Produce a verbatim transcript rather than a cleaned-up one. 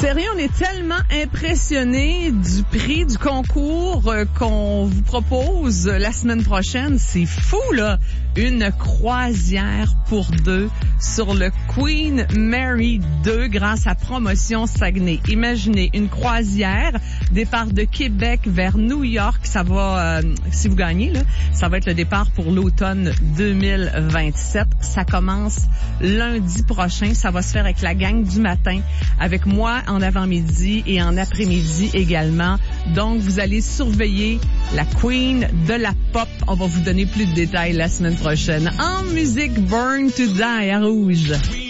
Sérieux, on est tellement impressionnés du prix du concours euh, qu'on vous propose la semaine prochaine. C'est fou, là! Une croisière pour deux sur le Queen Mary deux grâce à Promotion Saguenay. Imaginez, une croisière, départ de Québec vers New York. Ça va, euh, si vous gagnez, là, ça va être le départ pour l'automne deux mille vingt-sept. Ça commence lundi prochain. Ça va se faire avec la gang du matin, avec moi en avant-midi et en après-midi également. Donc, vous allez surveiller la Queen de la pop. On va vous donner plus de détails la semaine prochaine. En musique, Burn to Die à Rouge.